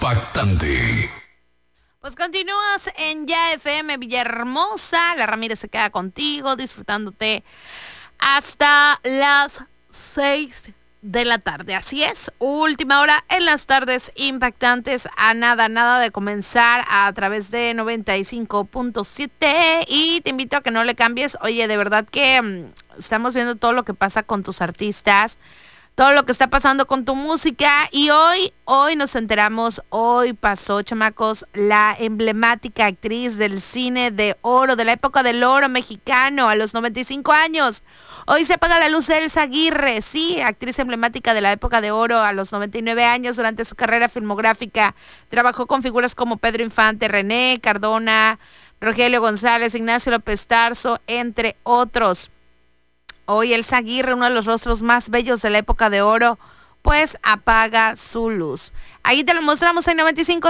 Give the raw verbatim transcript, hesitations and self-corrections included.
Impactante. Pues continúas en Ya F M Villahermosa. La Ramírez se queda contigo, disfrutándote hasta las seis de la tarde. Así es, última hora en las tardes impactantes. A nada, nada de comenzar a través de noventa y cinco punto siete. Y te invito a que no le cambies. Oye, de verdad que mmm, estamos viendo todo lo que pasa con tus artistas, todo lo que está pasando con tu música, y hoy, hoy nos enteramos, hoy pasó, chamacos, la emblemática actriz del cine de oro, de la época del oro mexicano, a los noventa y cinco años. Hoy se apaga la luz Elsa Aguirre, sí, actriz emblemática de la época de oro, a los noventa y nueve años. Durante su carrera filmográfica trabajó con figuras como Pedro Infante, René Cardona, Rogelio González, Ignacio López Tarso, entre otros. Hoy Elsa Aguirre, uno de los rostros más bellos de la época de oro, pues apaga su luz. Ahí te lo mostramos en noventa y cinco